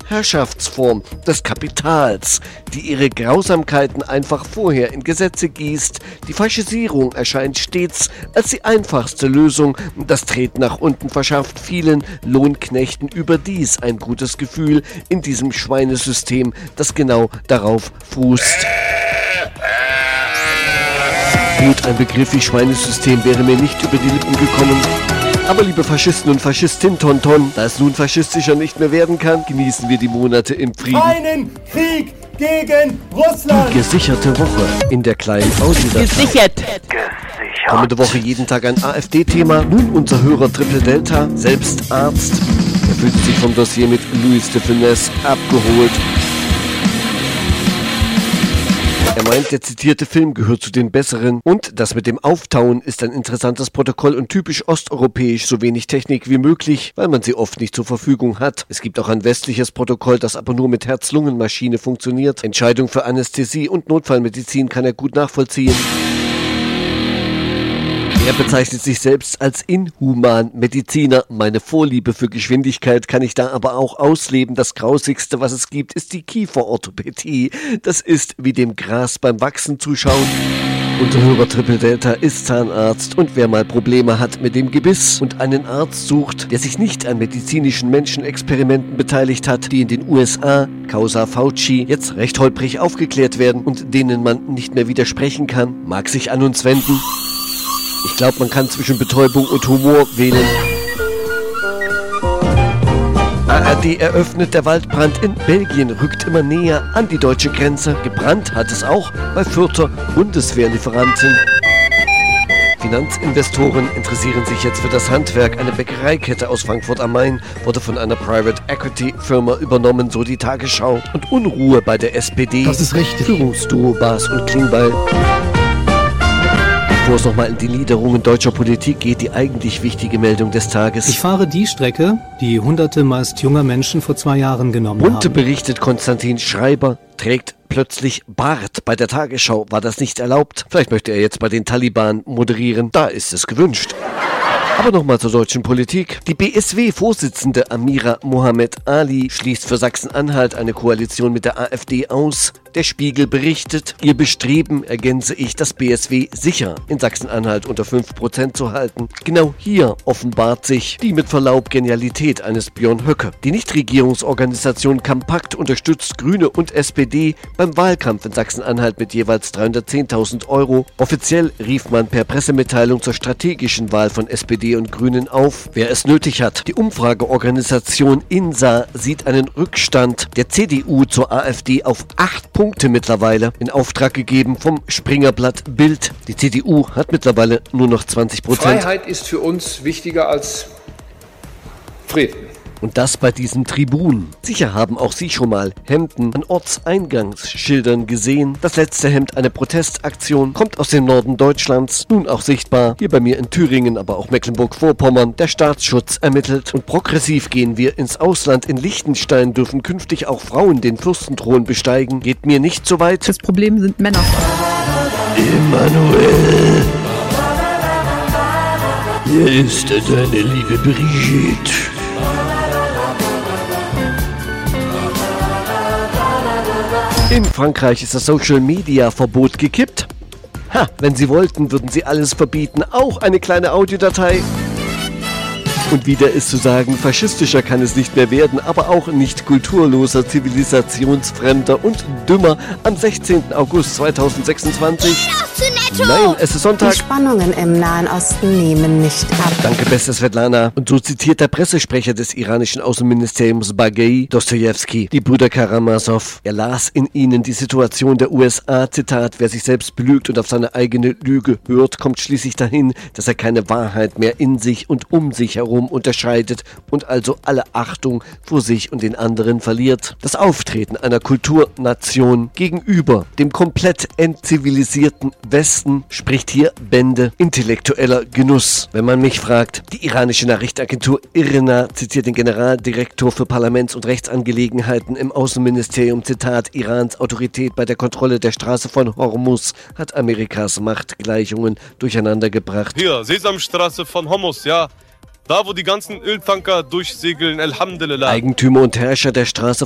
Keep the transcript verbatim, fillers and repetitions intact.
Herrschaftsform des Kapitals, die ihre Grausamkeiten einfach vorher in Gesetze gießt. Die Faschisierung erscheint stets als die einfachste Lösung. Das Treten nach unten verschafft vielen Lohnknechten überdies ein gutes Gefühl in diesem Schweinesystem, das genau darauf fußt. Gut, ein Begriff wie Schweinesystem wäre mir nicht über die Lippen gekommen. Aber liebe Faschisten und Faschistinnen, Tonton, da es nun faschistischer nicht mehr werden kann, genießen wir die Monate im Frieden. Keinen Krieg gegen Russland! Die gesicherte Woche in der kleinen Audiodatei. Gesichert! Kommende Woche jeden Tag ein AfD-Thema. Nun unser Hörer Triple Delta, selbst Arzt. Er fühlt sich vom Dossier mit Louis de Funès abgeholt. Er meint, der zitierte Film gehört zu den besseren und das mit dem Auftauen ist ein interessantes Protokoll und typisch osteuropäisch, so wenig Technik wie möglich, weil man sie oft nicht zur Verfügung hat. Es gibt auch ein westliches Protokoll, das aber nur mit Herz-Lungen-Maschine funktioniert. Entscheidung für Anästhesie und Notfallmedizin kann er gut nachvollziehen. Er bezeichnet sich selbst als Inhuman-Mediziner. Meine Vorliebe für Geschwindigkeit kann ich da aber auch ausleben. Das Grausigste, was es gibt, ist die Kieferorthopädie. Das ist wie dem Gras beim Wachsen zuschauen. Unser Hörer Triple Delta ist Zahnarzt und wer mal Probleme hat mit dem Gebiss und einen Arzt sucht, der sich nicht an medizinischen Menschenexperimenten beteiligt hat, die in den U S A, Causa Fauci, jetzt recht holprig aufgeklärt werden und denen man nicht mehr widersprechen kann, mag sich an uns wenden. Ich glaube, man kann zwischen Betäubung und Humor wählen. A R D eröffnet, der Waldbrand in Belgien rückt immer näher an die deutsche Grenze. Gebrannt hat es auch bei Fürther Bundeswehrlieferanten. Finanzinvestoren interessieren sich jetzt für das Handwerk. Eine Bäckereikette aus Frankfurt am Main wurde von einer Private Equity Firma übernommen, so die Tagesschau. Und Unruhe bei der S P D. Das ist richtig. Führungsduo Baas und Klingbeil. Bevor es nochmal in die Niederungen deutscher Politik geht, die eigentlich wichtige Meldung des Tages. Ich fahre die Strecke, die hunderte meist junger Menschen vor zwei Jahren genommen Bunte haben. berichtet, Konstantin Schreiber trägt plötzlich Bart. Bei der Tagesschau war das nicht erlaubt. Vielleicht möchte er jetzt bei den Taliban moderieren. Da ist es gewünscht. Aber nochmal zur deutschen Politik. Die B S W-Vorsitzende Amira Mohamed Ali schließt für Sachsen-Anhalt eine Koalition mit der AfD aus. Der Spiegel berichtet, ihr Bestreben, ergänze ich, das B S W sicher in Sachsen-Anhalt unter fünf Prozent zu halten. Genau hier offenbart sich die mit Verlaub Genialität eines Björn Höcke. Die Nichtregierungsorganisation Kompakt unterstützt Grüne und S P D beim Wahlkampf in Sachsen-Anhalt mit jeweils dreihundertzehntausend Euro. Offiziell rief man per Pressemitteilung zur strategischen Wahl von S P D und Grünen auf, wer es nötig hat. Die Umfrageorganisation INSA sieht einen Rückstand der C D U zur AfD auf acht Punkte mittlerweile in Auftrag gegeben vom Springerblatt Bild. Die C D U hat mittlerweile nur noch zwanzig Prozent. Freiheit ist für uns wichtiger als Frieden. Und das bei diesem Tribun. Sicher haben auch Sie schon mal Hemden an Ortseingangsschildern gesehen. Das letzte Hemd, eine Protestaktion, kommt aus dem Norden Deutschlands. Nun auch sichtbar hier bei mir in Thüringen, aber auch Mecklenburg-Vorpommern. Der Staatsschutz ermittelt. Und progressiv gehen wir ins Ausland. In Liechtenstein dürfen künftig auch Frauen den Fürstenthron besteigen. Geht mir nicht so weit. Das Problem sind Männer. Emanuel. Hier ist deine liebe Brigitte. In Frankreich ist das Social-Media-Verbot gekippt. Ha, wenn Sie wollten, würden Sie alles verbieten, auch eine kleine Audiodatei. Und wieder ist zu sagen, faschistischer kann es nicht mehr werden, aber auch nicht kulturloser, zivilisationsfremder und dümmer am sechzehnten August zweitausendsechsundzwanzig. Nein, es ist Sonntag. Die Spannungen im Nahen Osten nehmen nicht ab. Danke, beste Svetlana. Und so zitiert der Pressesprecher des iranischen Außenministeriums Bagei Dostojewski die Brüder Karamasow. Er las in ihnen die Situation der U S A. Zitat, wer sich selbst belügt und auf seine eigene Lüge hört, kommt schließlich dahin, dass er keine Wahrheit mehr in sich und um sich herum unterscheidet und also alle Achtung vor sich und den anderen verliert. Das Auftreten einer Kulturnation gegenüber dem komplett entzivilisierten Westen spricht hier Bände intellektueller Genuss. Wenn man mich fragt, die iranische Nachrichtenagentur IRNA zitiert den Generaldirektor für Parlaments- und Rechtsangelegenheiten im Außenministerium, Zitat, Irans Autorität bei der Kontrolle der Straße von Hormuz hat Amerikas Machtgleichungen durcheinandergebracht. Hier, Sesamstraße von Hormuz, ja. Da, wo die ganzen Öltanker durchsegeln, Alhamdulillah. Eigentümer und Herrscher der Straße